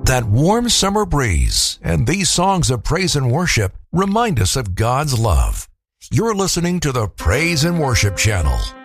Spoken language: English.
That warm summer breeze and these songs of praise and worship remind us of God's love. You're listening to the Praise and Worship Channel.